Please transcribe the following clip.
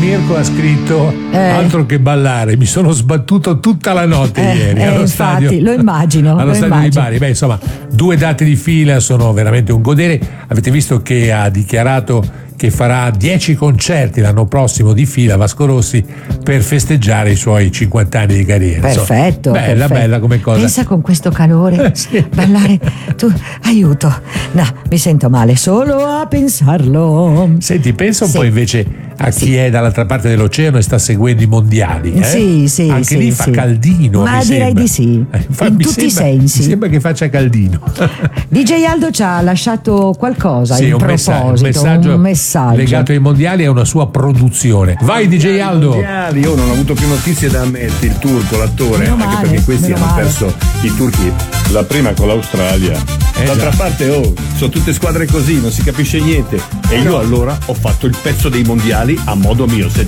Mirko ha scritto altro che ballare, mi sono sbattuto tutta la notte ieri allo stadio. Infatti, lo immagino. Allo stadio di Bari. Beh, insomma, 2 date di fila sono veramente un godere. Avete visto che ha dichiarato che farà 10 concerti l'anno prossimo di fila, Vasco Rossi, per festeggiare i suoi 50 anni di carriera. Perfetto. Bella, perfetto. bella come cosa. Pensa con questo calore, Sì. ballare, tu, aiuto. No, mi sento male solo a pensarlo. Senti, pensa un Sì. po' invece a chi è dall'altra parte dell'oceano e sta seguendo i mondiali. Sì, Anche lì fa caldino. Ma mi direi sembra. di sì, in Mi tutti i sembra- sensi. Mi sembra che faccia caldino. DJ Aldo ci ha lasciato qualcosa Sì, in un proposito, un messaggio legato ai mondiali e a una sua produzione. Vai DJ Aldo. Mondiali, io non ho avuto più notizie da Ammetti, il turco, l'attore, Meno anche male, perché questi meno hanno male. perso i turchi la prima con l'Australia. D'altra già. parte, sono tutte squadre così, non si capisce niente. E io allora ho fatto il pezzo dei mondiali a modo mio. Se